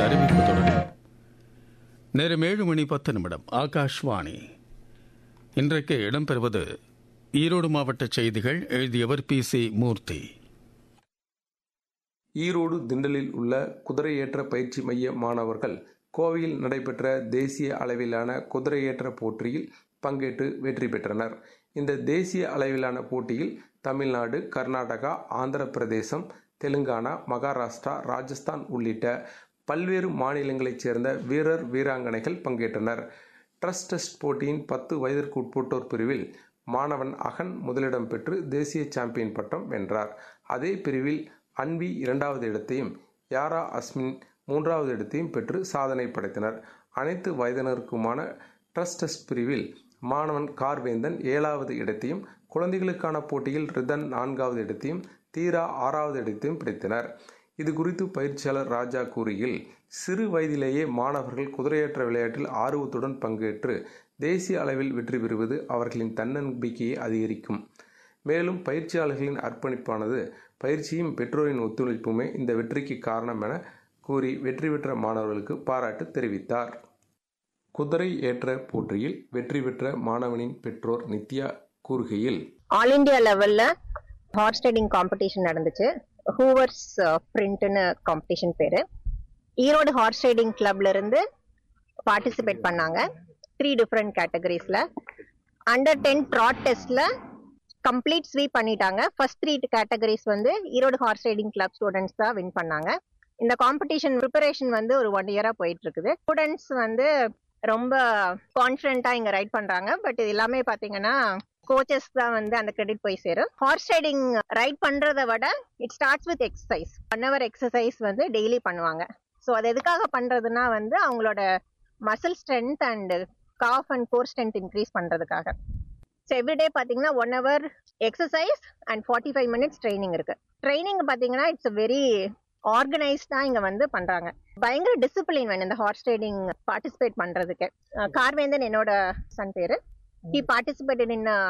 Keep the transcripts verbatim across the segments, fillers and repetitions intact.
அறிவிப்பு தொடரும். நேரம் ஏழு மணி பத்து நிமிடம். ஆகாஷ்வாணி. இன்றைக்கு இடம்பெறுவது ஈரோடு மாவட்ட செய்திகள். எழுதியவர் பி சி மூர்த்தி. ஈரோடு திண்டலில் உள்ள குதிரையேற்ற பயிற்சி மைய மாணவர்கள் கோவையில் நடைபெற்ற தேசிய அளவிலான குதிரையேற்ற போட்டியில் பங்கேற்று வெற்றி பெற்றனர். இந்த தேசிய அளவிலான போட்டியில் தமிழ்நாடு, கர்நாடகா, ஆந்திர பிரதேசம், தெலுங்கானா, மகாராஷ்டிரா, ராஜஸ்தான் உள்ளிட்ட பல்வேறு மாநிலங்களைச் சேர்ந்த வீரர் வீராங்கனைகள் பங்கேற்றனர். ட்ரஸ்ட் டெஸ்ட் போட்டியின் பத்து வயதிற்கு உட்பட்டோர் பிரிவில் மாணவன் அகன் முதலிடம் பெற்று தேசிய சாம்பியன் பட்டம் வென்றார். அதே பிரிவில் அன்வி இரண்டாவது இடத்தையும், யாரா அஸ்மின் மூன்றாவது இடத்தையும் பெற்று சாதனை படைத்தனர். அனைத்து வயதினருக்குமான ட்ரஸ்ட் டெஸ்ட் பிரிவில் மாணவன் கார்வேந்தன் ஏழாவது இடத்தையும், குழந்தைகளுக்கான போட்டியில் ரிதன் நான்காவது இடத்தையும், தீரா ஆறாவது இடத்தையும் பிடித்தனர். இது குறித்து பயிற்சியாளர் ராஜா கூறுகையில், சிறு வயதிலேயே மாணவர்கள் குதிரையேற்ற விளையாட்டில் ஆர்வத்துடன் பங்கேற்று தேசிய அளவில் வெற்றி பெறுவது அவர்களின் தன்னம்பிக்கையை அதிகரிக்கும். மேலும் பயிற்சியாளர்களின் அர்ப்பணிப்பானது பயிற்சியும் பெற்றோரின் ஒத்துழைப்புமே இந்த வெற்றிக்கு காரணம் என கூறி வெற்றி பெற்ற மாணவர்களுக்கு பாராட்டு தெரிவித்தார். குதிரை ஏற்ற போட்டியில் வெற்றி பெற்ற மாணவனின் பெற்றோர் நித்யா கூறுகையில், ஆல் இண்டியா லெவல்ல ஹார்ஸ் ரைடிங் காம்படிஷன் நடந்துச்சு. ஹூவர்ஸ் பிரிண்ட்னு காம்படிஷன் பேரு. ஈரோடு ஹார்ஸ் ரைடிங் கிளப்ல இருந்து பார்ட்டிசிபேட் பண்ணாங்க. Three different கேட்டகரிஸ்ல. அண்டர் டென் ட்ராட் டெஸ்ட்ல கம்ப்ளீட் ஸ்வீப் பண்ணிட்டாங்க. ஃபர்ஸ்ட் த்ரீ கேட்டகரிஸ் வந்து Erode horse riding club students தான் வின் பண்ணாங்க. இந்த காம்படிஷன் ப்ரிப்பரேஷன் வந்து ஒரு ஒன் இயரா போயிட்டு இருக்குது. ஸ்டூடெண்ட்ஸ் வந்து ரொம்ப கான்ஃபிடென்ட்டா இங்க ரைட் பண்றாங்க. பட் இது எல்லாமே பாத்தீங்கன்னா கோச்சஸ் தான் வந்து அந்த கிரெடிட் போய் சேரும். ஹார்ஸ் ரைடிங் ரைட் பண்றதை விட it starts with exercise. One hour exercise வந்து டெய்லி பண்ணுவாங்க. ஸோ அது எதுக்காக பண்றதுன்னா வந்து அவங்களோட muscle strength and cough and core strength increase பண்றதுக்காக. ஸோ எவ்ரிடே பாத்தீங்கன்னா one hour exercise and forty five minutes training இருக்கு. ட்ரைனிங் பாத்தீங்கன்னா இட்ஸ் வெரி ஆர்கனைஸ்டா இங்க வந்து பண்றாங்க. பயங்கர டிசிப்ளின் வேணும் இந்த ஹார்ஸ் ரைடிங் பார்ட்டிசிபேட் பண்றதுக்கு. கார்வேந்தன் என்னோட சன் பேரு. He participated in a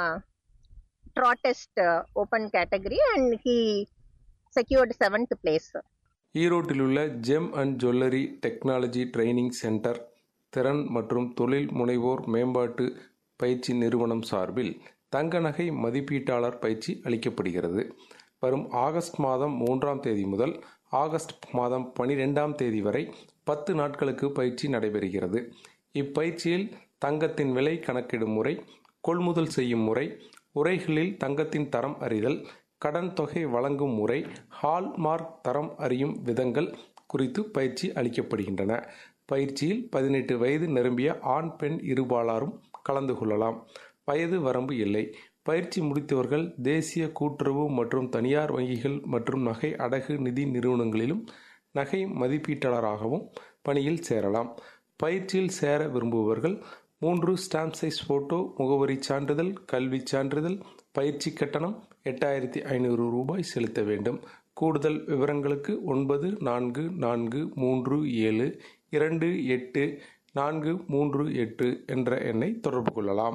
trot test uh, open category and he secured seventh place. ஈரோட்டில் உள்ள GeM and jewellery technology training centre திறன் மற்றும் தொழில் முனைவோர் மேம்பாட்டு பயிற்சி நிறுவனம் சார்பில் தங்க நகை மதிப்பீட்டாளர் பயிற்சி அளிக்கப்படுகிறது. வரும் ஆகஸ்ட் மாதம் மூன்றாம் தேதி முதல் ஆகஸ்ட் மாதம் பனிரெண்டாம் தேதி வரை பத்து நாட்களுக்கு பயிற்சி நடைபெறுகிறது. இப்பயிற்சியில் தங்கத்தின் விலை கணக்கிடும் முறை, கொள்முதல் செய்யும் முறை, உரைகளில் தங்கத்தின் தரம் அறிதல், கடன் தொகை வழங்கும் முறை, ஹால்மார்க் தரம் அறியும் விதங்கள் குறித்து பயிற்சி அளிக்கப்படுகின்றன. பயிற்சியில் பதினெட்டு வயது நிரம்பிய ஆண் பெண் இருபாலாரும் கலந்து கொள்ளலாம். வயது வரம்பு இல்லை. பயிற்சி முடித்தவர்கள் தேசிய கூட்டுறவு மற்றும் தனியார் வங்கிகள் மற்றும் நகை அடகு நிதி நிறுவனங்களிலும் நகை மதிப்பீட்டாளராகவும் பணியில் சேரலாம். பயிற்சியில் சேர விரும்புபவர்கள் மூன்று ஸ்டாம்ப் சைஸ் போட்டோ, முகவரி சான்றிதழ், கல்வி சான்றிதழ், பயிற்சி கட்டணம் எட்டாயிரத்தி ஐநூறு ரூபாய் செலுத்த வேண்டும். கூடுதல் விவரங்களுக்கு ஒன்பது நான்கு நான்கு மூன்று ஏழு இரண்டு எட்டு நான்கு மூன்று எட்டு என்ற எண்ணை தொடர்பு கொள்ளலாம்.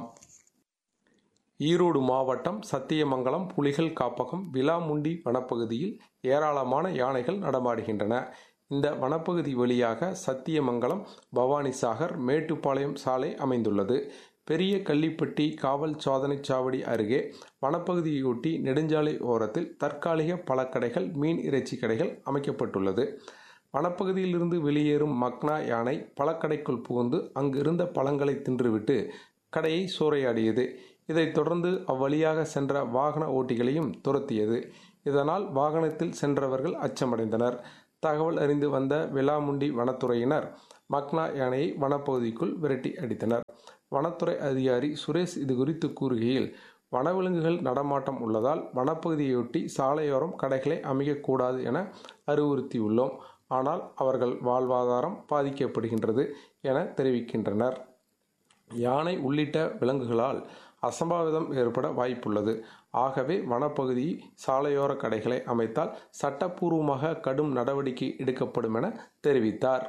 ஈரோடு மாவட்டம் சத்தியமங்கலம் புலிகள் காப்பகம் விலாமுண்டி வனப்பகுதியில் ஏராளமான யானைகள் நடமாடுகின்றன. இந்த வனப்பகுதி வழியாக சத்தியமங்கலம், பவானிசாகர், மேட்டுப்பாளையம் சாலை அமைந்துள்ளது. பெரிய கள்ளிப்பட்டி காவல் சோதனை சாவடி அருகே வனப்பகுதியொட்டி நெடுஞ்சாலை ஓரத்தில் தற்காலிக பழக்கடைகள், மீன் இறைச்சி கடைகள் அமைக்கப்பட்டுள்ளது. வனப்பகுதியிலிருந்து வெளியேறும் மக்னா யானை பழக்கடைக்குள் புகுந்து அங்கிருந்த பழங்களை தின்றுவிட்டு கடையை சூறையாடியது. இதைத் தொடர்ந்து அவ்வழியாக சென்ற வாகன ஓட்டிகளையும் துரத்தியது. இதனால் வாகனத்தில் சென்றவர்கள் அச்சமடைந்தனர். தகவல் அறிந்து வந்த விலாமுண்டி வனத்துறையினர் மக்னா யானையை வனப்பகுதிக்குள் விரட்டி அடித்தனர். வனத்துறை அதிகாரி சுரேஷ் இதுகுறித்து கூறுகையில், வனவிலங்குகள் நடமாட்டம் உள்ளதால் வனப்பகுதியொட்டி சாலையோரம் கடைகளை அமைக்கக்கூடாது என அறிவுறுத்தியுள்ளோம். ஆனால் அவர்கள் வாழ்வாதாரம் பாதிக்கப்படுகின்றது என தெரிவிக்கின்றனர். யானை உள்ளிட்ட விலங்குகளால் அசம்பாவிதம் ஏற்பட வாய்ப்புள்ளது. ஆகவே வனப்பகுதி சாலையோர கடைகளை அமைத்தால் சட்டப்பூர்வமாக கடும் நடவடிக்கை எடுக்கப்படும் என தெரிவித்தார்.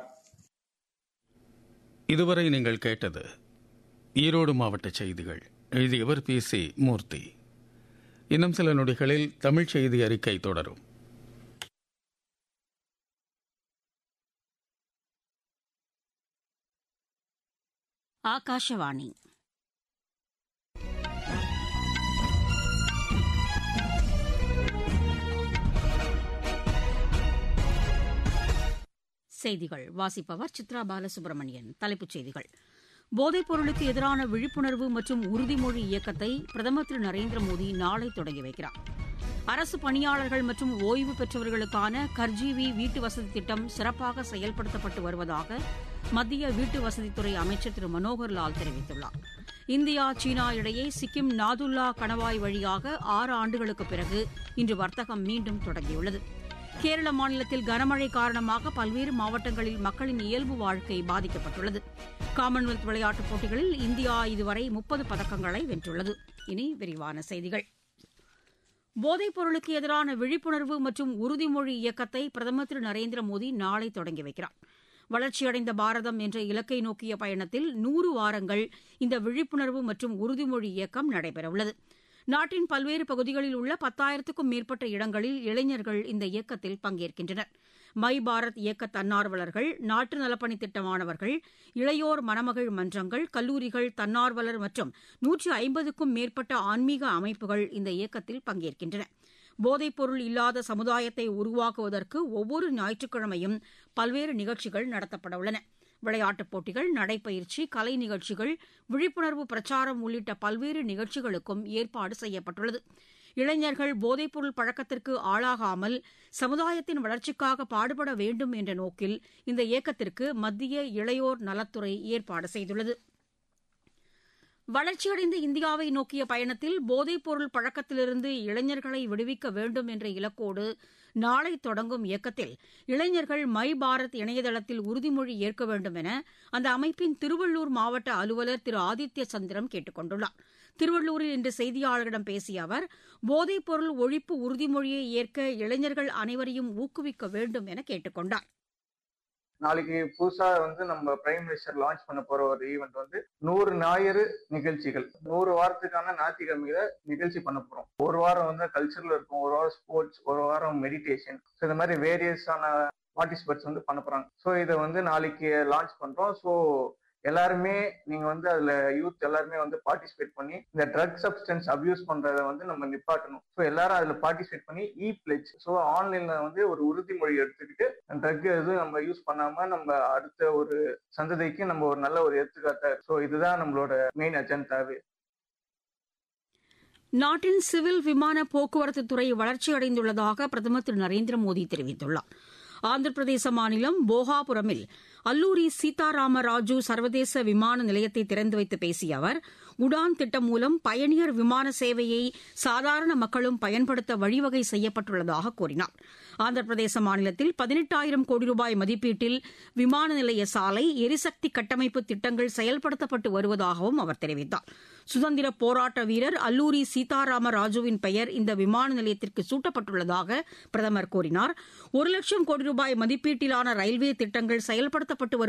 இதுவரை நீங்கள் கேட்டது ஈரோடு மாவட்ட செய்திகள். எழுதியவர் பி சி மூர்த்தி. இன்னும் சில நொடிகளில் தமிழ் செய்தி அறிக்கை தொடரும். ஆகாஷவாணி. செய்திகள் வாசிப்பவர் சித்ரா பாலசுப்ரமணியன். தலைப்புச் செய்திகள். போதைப் பொருளுக்கு எதிரான விழிப்புணர்வு மற்றும் உறுதிமொழி இயக்கத்தை பிரதமர் திரு நரேந்திர மோடி நாளை தொடங்கி வைக்கிறார். அரசு பணியாளர்கள் மற்றும் ஓய்வு பெற்றவர்களுக்கான கர்ஜீவி வீட்டு வசதி திட்டம் சிறப்பாக செயல்படுத்தப்பட்டு வருவதாக மத்திய வீட்டு வசதித்துறை அமைச்சர் திரு மனோகர் லால் தெரிவித்துள்ளார். இந்தியா சீனா இடையே சிக்கிம் நாதுல்லா கணவாய் வழியாக ஆறு ஆண்டுகளுக்குப் பிறகு இன்று வர்த்தகம் மீண்டும் தொடங்கியுள்ளது. கேரள மாநிலத்தில் கனமழை காரணமாக பல்வேறு மாவட்டங்களில் மக்களின் இயல்பு வாழ்க்கை பாதிக்கப்பட்டுள்ளது. காமன்வெல்த் விளையாட்டுப் போட்டிகளில் இந்தியா இதுவரை முப்பது பதக்கங்களை வென்றுள்ளது. இனி விரிவான செய்திகள். போதைப் பொருளுக்கு எதிரான விழிப்புணர்வு மற்றும் உறுதிமொழி இயக்கத்தை பிரதமர் திரு நரேந்திர மோடி நாளை தொடங்கி வைக்கிறார். வளர்ச்சியடைந்த பாரதம் என்ற இலக்கை நோக்கிய பயணத்தில் நூறு வாரங்கள் இந்த விழிப்புணர்வு மற்றும் உறுதிமொழி இயக்கம் நடைபெறவுள்ளது. நாட்டின் பல்வேறு பகுதிகளில் உள்ள பத்தாயிரத்துக்கும் மேற்பட்ட இடங்களில் இளைஞர்கள் இந்த இயக்கத்தில் பங்கேற்கின்றனர். மை பாரத் இயக்க தன்னார்வலர்கள், நாட்டு நலப்பணி திட்ட மாணவர்கள், இளையோர் மணமகள் மன்றங்கள், கல்லூரிகள், தன்னார்வலர் மற்றும் நூற்றி ஐம்பதுக்கும் மேற்பட்ட ஆன்மீக அமைப்புகள் இந்த இயக்கத்தில் பங்கேற்கின்றன. போதைப் பொருள் இல்லாத சமுதாயத்தை உருவாக்குவதற்கு ஒவ்வொரு ஞாயிற்றுக்கிழமையும் பல்வேறு நிகழ்ச்சிகள் நடத்தப்படவுள்ளன. விளையாட்டுப் போட்டிகள், நடைப்பயிற்சி, கலை நிகழ்ச்சிகள், விழிப்புணர்வு பிரச்சாரம் உள்ளிட்ட பல்வேறு நிகழ்ச்சிகளுக்கும் ஏற்பாடு செய்யப்பட்டுள்ளது. இளைஞர்கள் போதைப்பொருள் பழக்கத்திற்கு ஆளாகாமல் சமுதாயத்தின் வளர்ச்சிக்காக பாடுபட வேண்டும் என்ற நோக்கில் இந்த இயக்கத்திற்கு மத்திய இளையோர் நலத்துறை ஏற்பாடு செய்துள்ளது. வளர்ச்சியடைந்த இந்தியாவை நோக்கிய பயணத்தில் போதைப் பொருள் பழக்கத்திலிருந்து இளைஞர்களை விடுவிக்க வேண்டும் என்ற இலக்கோடு நாளை தொடங்கும் இயக்கத்தில் இளைஞர்கள் மை பாரத் இணையதளத்தில் உறுதிமொழி ஏற்க வேண்டும் என அந்த அமைப்பின் திருவள்ளூர் மாவட்ட அலுவலர் திரு ஆதித்ய சந்திரம் கேட்டுக் கொண்டுள்ளார். திருவள்ளூரில் இன்று செய்தியாளர்களிடம் பேசிய அவர், போதைப் பொருள் ஒழிப்பு உறுதிமொழியை ஏற்க இளைஞர்கள் அனைவரையும் ஊக்குவிக்க வேண்டும் என கேட்டுக் கொண்டார். நாளைக்கு புதுசா வந்து நம்ம பிரைம் மினிஸ்டர் லான்ச் பண்ண போற ஒரு ஈவெண்ட் வந்து நூறு ஞாயிறு நிகழ்ச்சிகள், நூறு வாரத்துக்கான ஞாயிற்றுக்கிழமையில நிகழ்ச்சி பண்ண போறோம். ஒரு வாரம் வந்து கல்ச்சரல் இருக்கும், ஒரு வாரம் ஸ்போர்ட்ஸ், ஒரு வாரம் மெடிடேஷன். ஸோ இந்த மாதிரி வேரியஸான பார்ட்டிசிபேட்ஸ் வந்து பண்ண போறாங்க. ஸோ இதை வந்து நாளைக்கு லான்ச் பண்றோம். ஸோ எல்லாருமே நீங்க வந்து அதுல யூத் எல்லாருமே வந்து பார்ட்டிசிபேட் பண்ணி இந்த ட்ரக் சப்ஸ்டன்ஸ் அபியூஸ் பண்றதை வந்து நம்ம நிப்பாட்டணும். ஸோ எல்லாரும் அதுல பார்ட்டிசிபேட் பண்ணி இ பிளெட்ஜ், ஸோ ஆன்லைன்ல வந்து ஒரு உறுதிமொழி எடுத்துக்கிட்டு ட்ரக் எதுவும் நம்ம யூஸ் பண்ணாம நம்ம அடுத்த ஒரு சந்ததிக்கு நம்ம ஒரு நல்ல ஒரு எடுத்துக்காட்டா. ஸோ இதுதான் நம்மளோட மெயின் அஜெண்டாவே. நாட்டின் சிவில் விமான போக்குவரத்து துறை வளர்ச்சியடைந்துள்ளதாக பிரதமர் திரு நரேந்திர மோடி தெரிவித்துள்ளார். ஆந்திர பிரதேச மாநிலம் போகாபுரமில் அல்லூரி சீதாராம ராஜு சர்வதேச விமான நிலையத்தை திறந்து வைத்து பேசிய அவர், உடான் திட்டம் மூலம் பயணியர் விமான சேவையை சாதாரண மக்களும் பயன்படுத்த வழிவகை செய்யப்பட்டுள்ளதாக கூறினார். ஆந்திர பிரதேச மாநிலத்தில் பதினெட்டாயிரம் கோடி ரூபாய் மதிப்பீட்டில் விமான நிலைய சாலை, எரிசக்தி கட்டமைப்பு திட்டங்கள் செயல்படுத்தப்பட்டு வருவதாகவும் அவர் தெரிவித்தார். சுதந்திர போராட்ட வீரர் அல்லூரி சீதாராம ராஜுவின் பெயர் இந்த விமான நிலையத்திற்கு சூட்டப்பட்டுள்ளதாக பிரதமர் கூறினார். ஒரு லட்சம் கோடி ரூபாய் மதிப்பீட்டிலான ரயில்வே திட்டங்கள் செயல்படுத்தப்பட்டு வரும்